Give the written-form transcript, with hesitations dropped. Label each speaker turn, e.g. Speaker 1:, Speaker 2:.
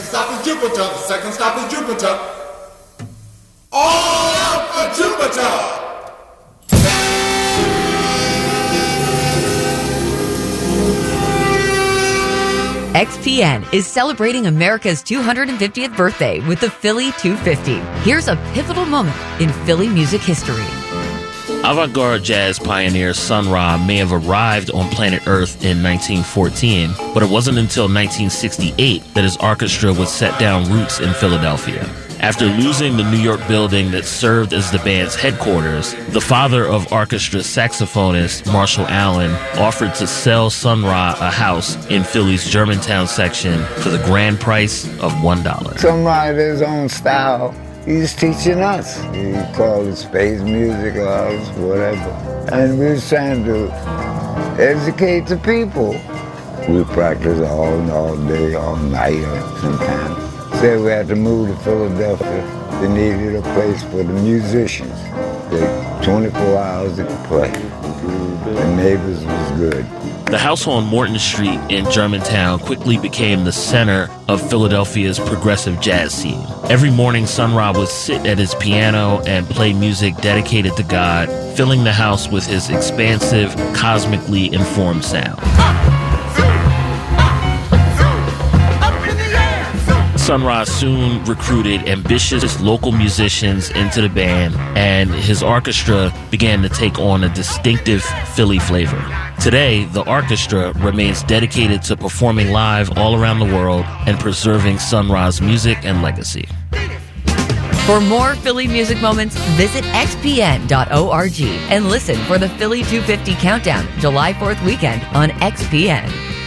Speaker 1: stop is Jupiter. The second stop is Jupiter. All out for Jupiter!
Speaker 2: XPN is celebrating America's 250th birthday with the Philly 250. Here's a pivotal moment in Philly music history.
Speaker 3: Avant-garde jazz pioneer Sun Ra may have arrived on planet Earth in 1914, but it wasn't until 1968 that his orchestra would set down roots in Philadelphia. After losing the New York building that served as the band's headquarters, the father of orchestra saxophonist Marshall Allen offered to sell Sun Ra a house in Philly's Germantown section for the grand price of $1.
Speaker 4: Sun Ra had his own style. He's teaching us. He called it space music or whatever. And we was trying to educate the people. We practiced all day, all night, or sometimes. Said we had to move to Philadelphia. They needed a place for the musicians. They 24 hours they could play. The neighbors was good.
Speaker 3: The house on Morton Street in Germantown quickly became the center of Philadelphia's progressive jazz scene. Every morning, Sun Ra would sit at his piano and play music dedicated to God, filling the house with his expansive, cosmically informed sound. Sun Ra soon recruited ambitious local musicians into the band, and his orchestra began to take on a distinctive Philly flavor. Today, the orchestra remains dedicated to performing live all around the world and preserving Sun Ra's music and legacy.
Speaker 2: For more Philly music moments, visit xpn.org and listen for the Philly 250 Countdown, July 4th weekend on XPN.